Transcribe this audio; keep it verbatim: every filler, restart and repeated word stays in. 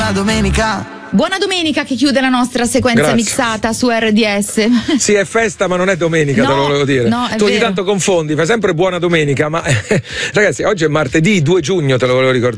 buona domenica. Buona domenica che chiude la nostra sequenza Grazie. mixata su R D S. Sì, è festa, ma non è domenica, No, te lo volevo dire. no, è tu ogni vero. tanto confondi, fai sempre buona domenica, ma ragazzi, oggi è martedì due giugno, te lo volevo ricordare.